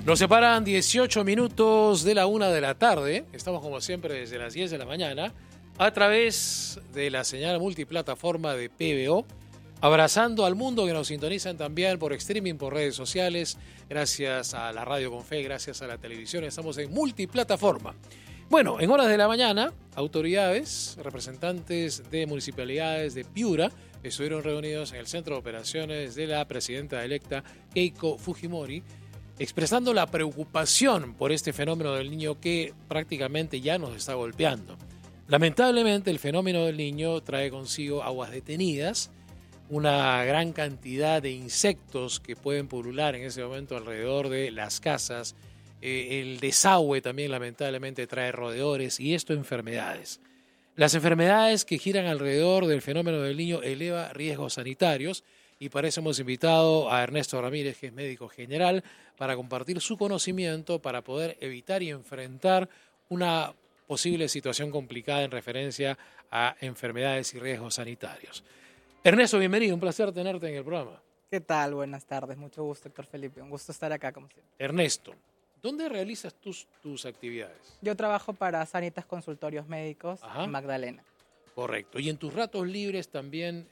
Nos separan 18 minutos de la 1 de la tarde. Estamos como siempre desde las 10 de la mañana a través de la señal multiplataforma de PBO, abrazando al mundo que nos sintonizan también por streaming, por redes sociales, gracias a la Radio con Fe, gracias a la televisión. Estamos en multiplataforma. Bueno, en horas de la mañana, autoridades, representantes de municipalidades de Piura estuvieron reunidos en el centro de operaciones de la presidenta electa Keiko Fujimori, expresando la preocupación por este fenómeno del niño que prácticamente ya nos está golpeando. Lamentablemente, el fenómeno del niño trae consigo aguas detenidas, una gran cantidad de insectos que pueden pulular en ese momento alrededor de las casas. El desagüe también lamentablemente trae roedores y esto enfermedades. Las enfermedades que giran alrededor del fenómeno del niño eleva riesgos sanitarios. Y para eso hemos invitado a Ernesto Ramírez, que es médico general, para compartir su conocimiento para poder evitar y enfrentar una posible situación complicada en referencia a enfermedades y riesgos sanitarios. Ernesto, bienvenido, un placer tenerte en el programa. ¿Qué tal? Buenas tardes, mucho gusto, Héctor Felipe, un gusto estar acá como siempre. Ernesto, ¿dónde realizas tus actividades? Yo trabajo para Sanitas Consultorios Médicos en Magdalena. Correcto, y en tus ratos libres también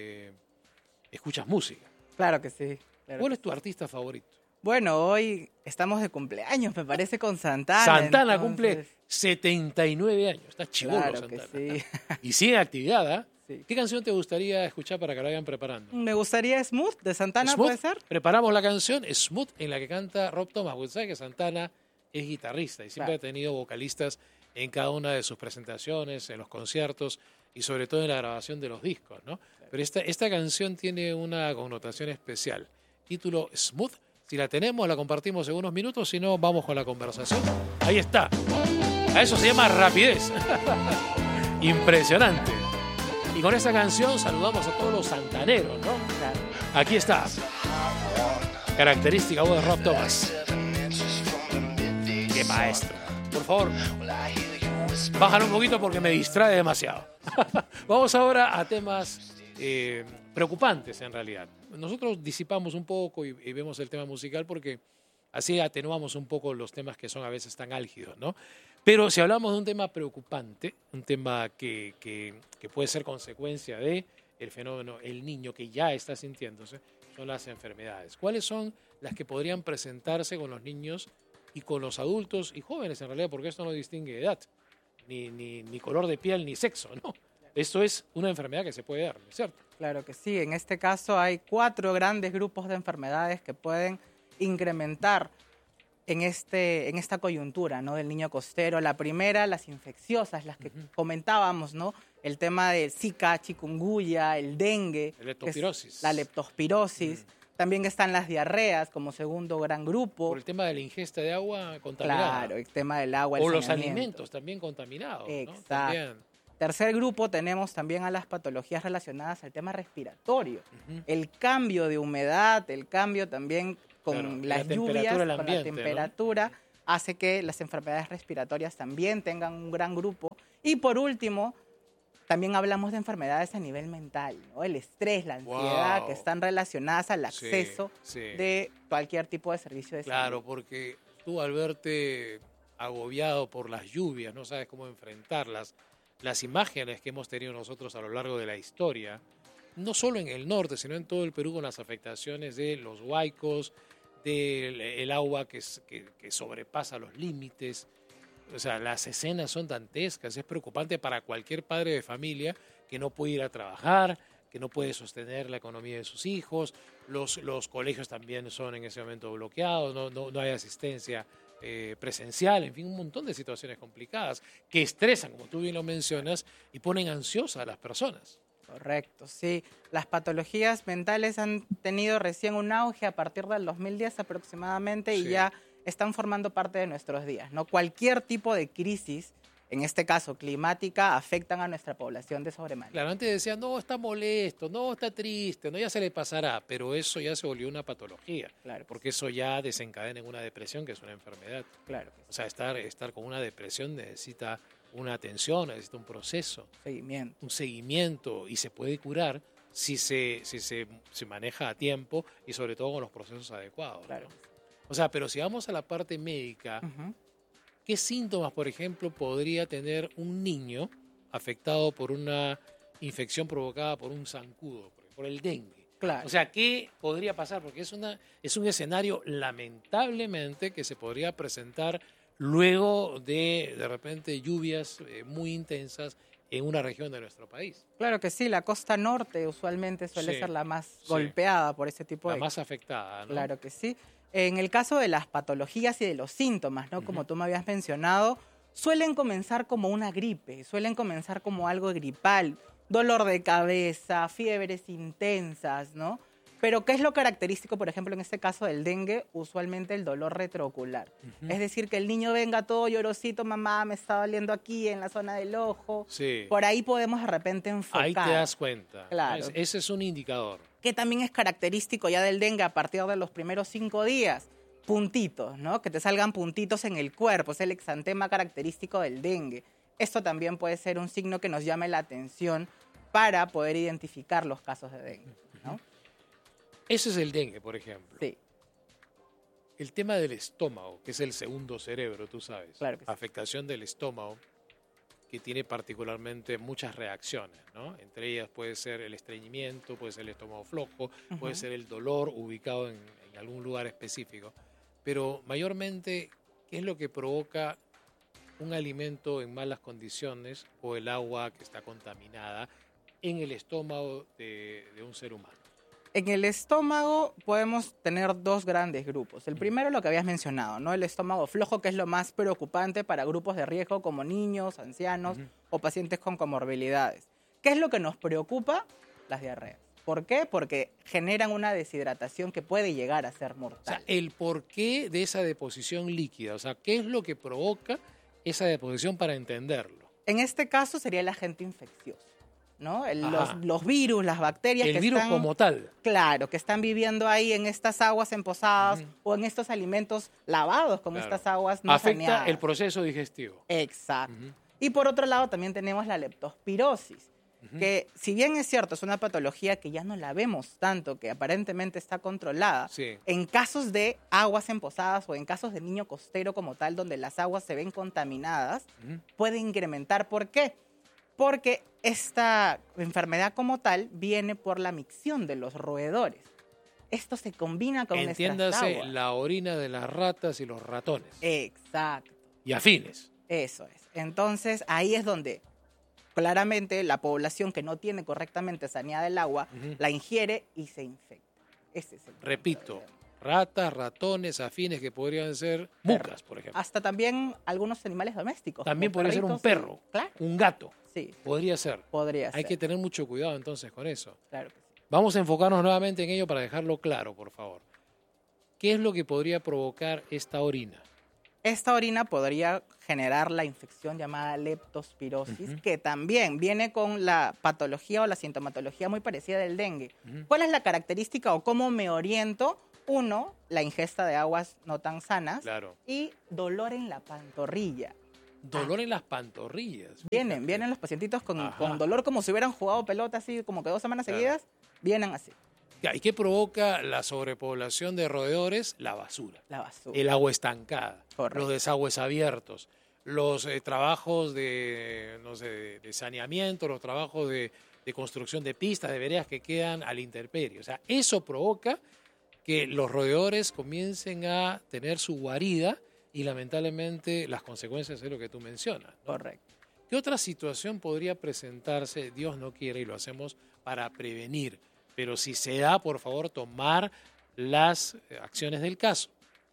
escuchas música. Claro que sí. Claro. ¿Cuál es tu artista favorito? Bueno, hoy estamos de cumpleaños, me parece, con Santana. Santana cumple 79 años, está chibolo claro Santana. Que sí. Y sigue en actividad, ¿eh? Sí. ¿Qué canción te gustaría escuchar para que la vayan preparando? Me gustaría Smooth, de Santana, Smooth, ¿puede ser? Preparamos la canción Smooth, en la que canta Rob Thomas. Usted sabe que Santana es guitarrista y siempre ha tenido vocalistas en cada una de sus presentaciones, en los conciertos y sobre todo en la grabación de los discos, ¿no? Pero esta canción tiene una connotación especial. Título Smooth. Si la tenemos, la compartimos en unos minutos. Si no, vamos con la conversación. Ahí está. A eso se llama rapidez. Impresionante. Y con esta canción saludamos a todos los santaneros, ¿no? Claro. Aquí está. Característica voz de Rob Thomas. ¡Qué maestro! Por favor, bájalo un poquito porque me distrae demasiado. Vamos ahora a temas preocupantes en realidad. Nosotros disipamos un poco y vemos el tema musical porque así atenuamos un poco los temas que son a veces tan álgidos, ¿no? Pero si hablamos de un tema preocupante, un tema que puede ser consecuencia de el fenómeno, el niño que ya está sintiéndose, son las enfermedades. ¿Cuáles son las que podrían presentarse con los niños y con los adultos y jóvenes en realidad? Porque esto no distingue edad, ni color de piel, ni sexo, ¿no? Esto es una enfermedad que se puede dar, ¿no es cierto? Claro que sí. En este caso hay 4 grandes grupos de enfermedades que pueden incrementar en esta coyuntura, ¿no?, del niño costero. La primera, las infecciosas, las que comentábamos, ¿no? El tema del Zika, chikungunya, el dengue. La leptospirosis. También están las diarreas como segundo gran grupo. Por el tema de la ingesta de agua contaminada. Claro, el tema del agua, el o los saneamiento. Alimentos también contaminados. Exacto. ¿No? También. Tercer grupo tenemos también a las patologías relacionadas al tema respiratorio. El cambio de humedad, el cambio también con las lluvias, con la temperatura, ¿no?, hace que las enfermedades respiratorias también tengan un gran grupo. Y por último, también hablamos de enfermedades a nivel mental, ¿no? El estrés, la ansiedad, que están relacionadas al acceso de cualquier tipo de servicio de salud. Claro, porque tú al verte agobiado por las lluvias, no sabes cómo enfrentarlas. Las imágenes que hemos tenido nosotros a lo largo de la historia, no solo en el norte, sino en todo el Perú, con las afectaciones de los huaicos, del agua que sobrepasa los límites. O sea, las escenas son dantescas. Es preocupante para cualquier padre de familia que no puede ir a trabajar, que no puede sostener la economía de sus hijos. Los colegios también son en ese momento bloqueados, no hay asistencia presencial, en fin, un montón de situaciones complicadas que estresan, como tú bien lo mencionas, y ponen ansiosas a las personas. Correcto, sí. Las patologías mentales han tenido recién un auge a partir del 2010 aproximadamente y ya están formando parte de nuestros días, ¿no? Cualquier tipo de crisis, en este caso climática, afectan a nuestra población de sobremanera. Claro, antes decían, no, está molesto, no, está triste, no, ya se le pasará, pero eso ya se volvió una patología, claro, porque eso ya desencadena en una depresión, que es una enfermedad. Claro. O sea, estar con una depresión necesita una atención, necesita un proceso, un seguimiento, y se puede curar si se maneja a tiempo y sobre todo con los procesos adecuados. Claro. ¿No? O sea, pero si vamos a la parte médica, ¿qué síntomas, por ejemplo, podría tener un niño afectado por una infección provocada por un zancudo, por el dengue? Claro. O sea, ¿qué podría pasar? Porque es un escenario, lamentablemente, que se podría presentar luego de repente, lluvias muy intensas en una región de nuestro país. Claro que sí, la costa norte usualmente suele ser la más golpeada por ese tipo la más afectada, ¿no? Claro que sí. En el caso de las patologías y de los síntomas, ¿no? Como tú me habías mencionado, suelen comenzar como una gripe, suelen comenzar como algo gripal, dolor de cabeza, fiebres intensas, ¿no? Pero ¿qué es lo característico, por ejemplo, en este caso del dengue? Usualmente el dolor retroocular. Es decir, que el niño venga todo llorosito, mamá, me está doliendo aquí en la zona del ojo. Sí. Por ahí podemos de repente enfocar. Ahí te das cuenta. Claro. Ese es un indicador. Que también es característico ya del dengue a partir de los primeros 5 días. Puntitos, ¿no? Que te salgan puntitos en el cuerpo. Es el exantema característico del dengue. Esto también puede ser un signo que nos llame la atención para poder identificar los casos de dengue, ¿no? Ese es el dengue, por ejemplo. Sí. El tema del estómago, que es el segundo cerebro, tú sabes. Claro que sí. Afectación del estómago, que tiene particularmente muchas reacciones, ¿no? Entre ellas puede ser el estreñimiento, puede ser el estómago flojo, puede ser el dolor ubicado en algún lugar específico. Pero mayormente, ¿qué es lo que provoca un alimento en malas condiciones o el agua que está contaminada en el estómago de un ser humano? En el estómago podemos tener dos grandes grupos. El primero, lo que habías mencionado, ¿no? El estómago flojo, que es lo más preocupante para grupos de riesgo como niños, ancianos o pacientes con comorbilidades. ¿Qué es lo que nos preocupa? Las diarreas. ¿Por qué? Porque generan una deshidratación que puede llegar a ser mortal. O sea, el porqué de esa deposición líquida, o sea, ¿qué es lo que provoca esa deposición para entenderlo? En este caso sería el agente infeccioso, ¿no? Los virus, las bacterias. El virus como tal. Claro, que están viviendo ahí en estas aguas empozadas o en estos alimentos lavados con estas aguas no saneadas. Afecta el proceso digestivo. Exacto. Y por otro lado también tenemos la leptospirosis, que si bien es cierto, es una patología que ya no la vemos tanto, que aparentemente está controlada, en casos de aguas empozadas o en casos de niño costero como tal, donde las aguas se ven contaminadas, puede incrementar. ¿Por qué? Porque esta enfermedad como tal viene por la micción de los roedores. Esto se combina con nuestras aguas. Entiéndase, la orina de las ratas y los ratones. Exacto. Y afines. Eso es. Entonces, ahí es donde claramente la población que no tiene correctamente saneada el agua, la ingiere y se infecta. Ese es el problema. Repito, ratas, ratones, afines, que podrían ser mucas, por ejemplo. Hasta también algunos animales domésticos. También podría ser un perro, un gato. Sí. Podría ser. Podría ser. Hay que tener mucho cuidado entonces con eso. Claro que sí. Vamos a enfocarnos nuevamente en ello para dejarlo claro, por favor. ¿Qué es lo que podría provocar esta orina? Esta orina podría generar la infección llamada leptospirosis, que también viene con la patología o la sintomatología muy parecida del dengue. ¿Cuál es la característica o cómo me oriento? Uno, la ingesta de aguas no tan sanas. Claro. Y dolor en la pantorrilla. Dolor en las pantorrillas. Vienen los pacientitos con dolor como si hubieran jugado pelota así como que 2 semanas seguidas. Vienen así. ¿Y qué provoca la sobrepoblación de roedores? La basura. La basura. El agua estancada. Correcto. Los desagües abiertos. Los trabajos de saneamiento, los trabajos de construcción de pistas, de veredas que quedan a la intemperie. O sea, eso provoca que los roedores comiencen a tener su guarida y lamentablemente las consecuencias es lo que tú mencionas, ¿no? Correcto. ¿Qué otra situación podría presentarse? Dios no quiere y lo hacemos para prevenir. Pero si se da, por favor, tomar las acciones del caso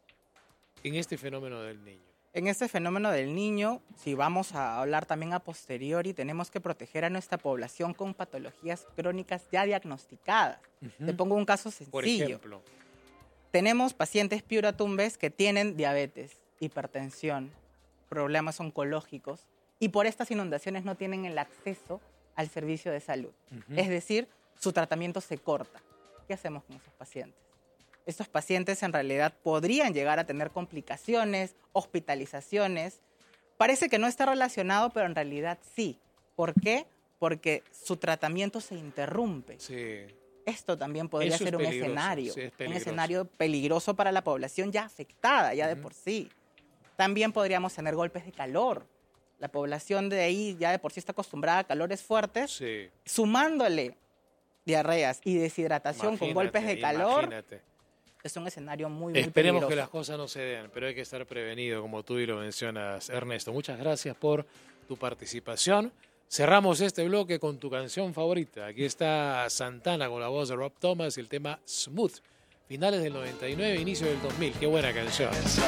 en este fenómeno del niño. En este fenómeno del niño, si vamos a hablar también a posteriori, tenemos que proteger a nuestra población con patologías crónicas ya diagnosticadas. Te pongo un caso sencillo. Por ejemplo. Tenemos pacientes piuratumbes que tienen diabetes, hipertensión, problemas oncológicos y por estas inundaciones no tienen el acceso al servicio de salud. Es decir, su tratamiento se corta. ¿Qué hacemos con esos pacientes? Estos pacientes en realidad podrían llegar a tener complicaciones, hospitalizaciones. Parece que no está relacionado, pero en realidad sí. ¿Por qué? Porque su tratamiento se interrumpe. Sí. Esto también podría ser un escenario peligroso para la población ya afectada, ya de por sí. También podríamos tener golpes de calor. La población de ahí ya de por sí está acostumbrada a calores fuertes. Sí. Sumándole diarreas y deshidratación con golpes de calor. Es un escenario muy Esperemos peligroso. que las cosas no se den, pero hay que estar prevenido, como tú y lo mencionas, Ernesto. Muchas gracias por tu participación. Cerramos este bloque con tu canción favorita. Aquí está Santana con la voz de Rob Thomas y el tema Smooth. Finales del 99, inicio del 2000. Qué buena canción.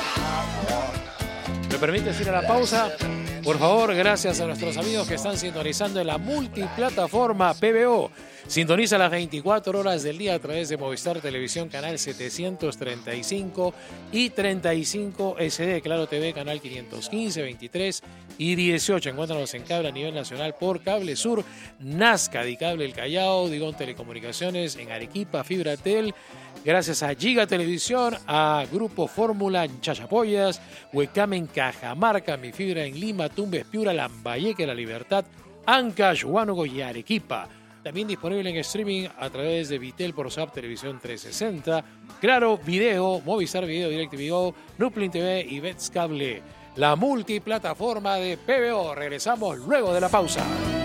¿Me permites ir a la pausa? Por favor, gracias a nuestros amigos que están sintonizando en la multiplataforma PBO. Sintoniza las 24 horas del día a través de Movistar Televisión, canal 735 y 35 SD, Claro TV, canal 515, 23 y 18. Encuéntranos en cable a nivel nacional por Cable Sur, Nazca, Dicable El Callao, Digón Telecomunicaciones en Arequipa, Fibratel. Gracias a Giga Televisión, a Grupo Fórmula en Chachapoyas, Huecam en Cajamarca, Mi Fibra en Lima, Tumbes, Piura, Lambayeque, La Libertad, Ancash, Huánuco y Arequipa. También disponible en streaming a través de Vitel por Zap Televisión 360, Claro Video, Movistar Video, DirecTV, Nuplin TV y Bets Cable. La multiplataforma de PBO. Regresamos luego de la pausa.